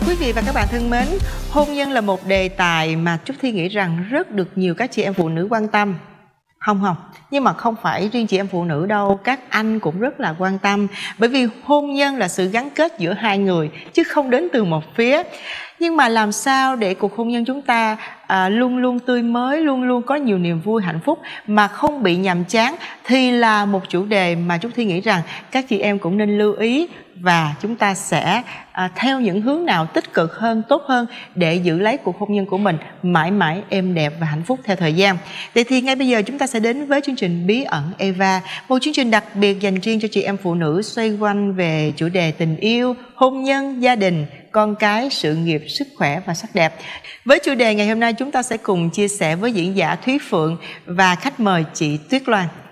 Quý vị và các bạn thân mến, hôn nhân là một đề tài mà Trúc Thi nghĩ rằng rất được nhiều các chị em phụ nữ quan tâm. Không, nhưng mà không phải riêng chị em phụ nữ đâu, các anh cũng rất là quan tâm. Bởi vì hôn nhân là sự gắn kết giữa hai người, chứ không đến từ một phía. Nhưng mà làm sao để cuộc hôn nhân chúng ta luôn luôn tươi mới, luôn luôn có nhiều niềm vui hạnh phúc mà không bị nhàm chán, thì là một chủ đề mà Trúc Thi nghĩ rằng các chị em cũng nên lưu ý. Và chúng ta sẽ theo những hướng nào tích cực hơn, tốt hơn để giữ lấy cuộc hôn nhân của mình mãi mãi êm đẹp và hạnh phúc theo thời gian. Vậy thì ngay bây giờ chúng ta sẽ đến với chương trình Bí ẩn Eva, một chương trình đặc biệt dành riêng cho chị em phụ nữ, xoay quanh về chủ đề tình yêu, hôn nhân, gia đình, con cái, sự nghiệp, sức khỏe và sắc đẹp. Với chủ đề ngày hôm nay, chúng ta sẽ cùng chia sẻ với diễn giả Thúy Phượng và khách mời chị Tuyết Loan.